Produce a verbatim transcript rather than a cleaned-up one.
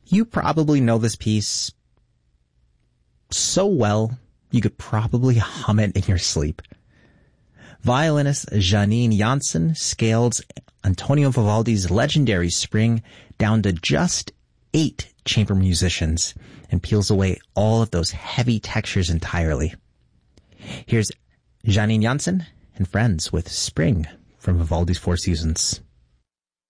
You probably know this piece so well, you could probably hum it in your sleep. Violinist Janine Jansen scales Antonio Vivaldi's legendary Spring down to just eight chamber musicians and peels away all of those heavy textures entirely. Here's Janine Jansen and friends with Spring from Vivaldi's Four Seasons.